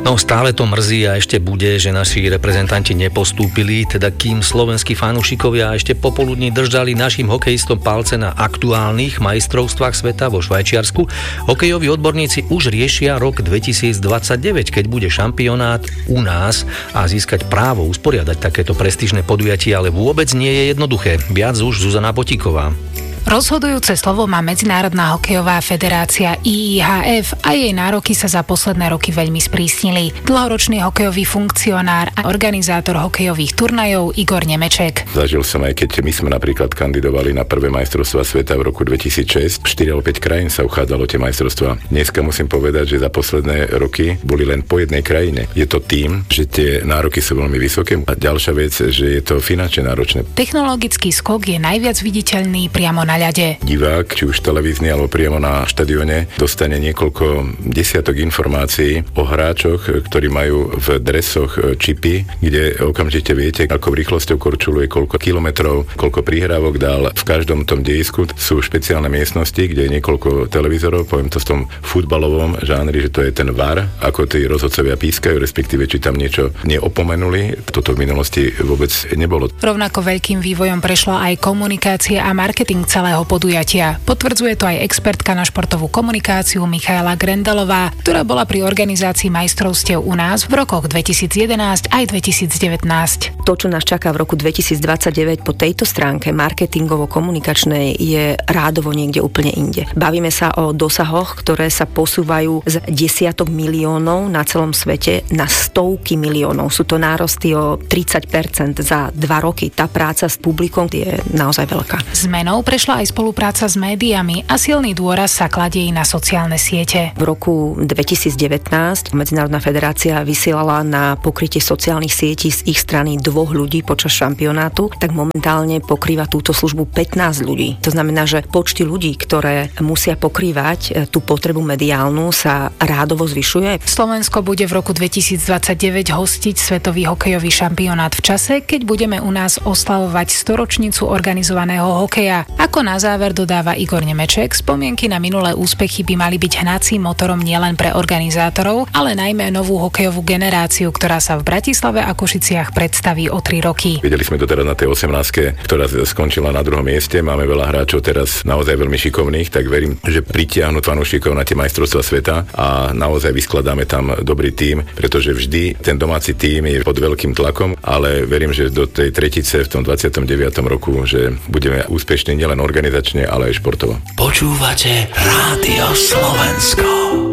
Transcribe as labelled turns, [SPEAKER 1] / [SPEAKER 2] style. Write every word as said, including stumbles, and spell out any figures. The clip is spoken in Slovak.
[SPEAKER 1] No stále to mrzí a ešte bude, že naši reprezentanti nepostúpili, teda kým slovenskí fanúšikovia ešte popoludní držali našim hokejistom palce na aktuálnych majstrovstvách sveta vo Švajčiarsku, hokejoví odborníci už riešia rok dvetisícdvadsaťdeväť, keď bude šampionát u nás a získať právo usporiadať takéto prestížne podujatie, ale vôbec nie je jednoduché. Viac už Zuzana Botíková.
[SPEAKER 2] Rozhodujúce slovo má Medzinárodná hokejová federácia í í há ef a jej nároky sa za posledné roky veľmi sprísnili. Dlhoročný hokejový funkcionár a organizátor hokejových turnajov Igor Nemeček.
[SPEAKER 3] Zažil som, aj keď my sme napríklad kandidovali na prvé majstrovstvá sveta v roku dvetisícšesť, štyri alebo päť krajín sa uchádzalo tie majstrovstvá. Dneska musím povedať, že za posledné roky boli len po jednej krajine. Je to tým, že tie nároky sú veľmi vysoké a ďalšia vec, že je to finančne náročné.
[SPEAKER 2] Technologický skok je najviac viditeľný priamo na ľade.
[SPEAKER 3] Divák, či už televízny alebo priamo na štadióne, dostane niekoľko desiatok informácií o hráčoch, ktorí majú v dresoch čipy, kde okamžite viete, ako rýchlosťou korčuluje, koľko kilometrov, koľko prihrávok dal. V každom tom dejisku sú špeciálne miestnosti, kde je niekoľko televízorov, poviem to v tom futbalovom žánri, že to je ten vé á er, ako tí rozhodcovia pískajú, respektíve či tam niečo neopomenuli. Toto v minulosti vôbec nebolo.
[SPEAKER 2] Rovnako veľkým vývojom prešla aj komunikácia a marketing celého podujatia. Potvrdzuje to aj expertka na športovú komunikáciu Michaela Grendelová, ktorá bola pri organizácii majstrovstiev u nás v rokoch dvetisícjedenásť aj dvetisícdevätnásť.
[SPEAKER 4] To, čo nás čaká v roku dvetisícdvadsaťdeväť po tejto stránke marketingovo-komunikačnej, je rádovo niekde úplne inde. Bavíme sa o dosahoch, ktoré sa posúvajú z desiatok miliónov na celom svete na stovky miliónov. Sú to nárasty o tridsať percent za dva roky. Tá práca s publikom je naozaj veľká.
[SPEAKER 2] Zmenou prešla aj spolupráca s médiami a silný dôraz sa kladie na sociálne siete.
[SPEAKER 4] V roku dvetisícdevätnásť Medzinárodná federácia vysielala na pokrytie sociálnych sietí z ich strany dvoch ľudí počas šampionátu, tak momentálne pokrýva túto službu pätnásť ľudí. To znamená, že počty ľudí, ktoré musia pokrývať tú potrebu mediálnu, sa rádovo zvyšuje.
[SPEAKER 2] Slovensko bude v roku dvetisícdvadsaťdeväť hostiť svetový hokejový šampionát v čase, keď budeme u nás oslavovať storočnicu organizovaného hokeja. Ako na záver dodáva Igor Nemeček, spomienky na minulé úspechy by mali byť hnacím motorom nielen pre organizátorov, ale najmä novú hokejovú generáciu, ktorá sa v Bratislave a Košiciach predstaví o tri roky.
[SPEAKER 3] Videli sme to teraz na tej osemnástke, ktorá skončila na druhom mieste. Máme veľa hráčov teraz naozaj veľmi šikovných, tak verím, že pritiahnu fanúšikov na tie majstrovstvá sveta a naozaj vyskladáme tam dobrý tím, pretože vždy ten domáci tím je pod veľkým tlakom, ale verím, že do tej tretice v tom dvadsiatom deviatom roku, že budeme úspešní nielen organizačne, ale aj športovo.
[SPEAKER 5] Počúvate Rádio Slovensko.